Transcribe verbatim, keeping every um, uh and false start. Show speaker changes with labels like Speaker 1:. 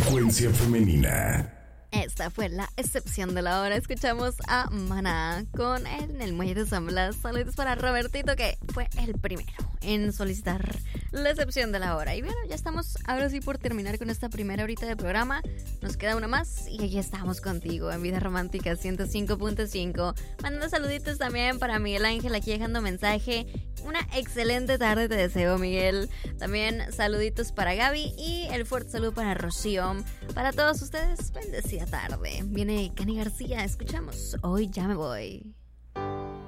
Speaker 1: Frecuencia femenina.
Speaker 2: Esta fue la excepción de la hora. Escuchamos a Maná con él en el Muelle de San Blas. Saludos para Robertito, que fue el primero en solicitar la excepción de la hora. Y bueno, ya estamos ahora sí por terminar con esta primera horita de programa. Nos queda una más y aquí estamos contigo en Vida Romántica ciento cinco punto cinco. Mandando saluditos también para Miguel Ángel, aquí dejando mensaje. Una excelente tarde te deseo, Miguel. También saluditos para Gaby y el fuerte saludo para Rocío. Para todos ustedes, bendecida tarde. Viene Cani García, escuchamos Hoy Ya Me Voy.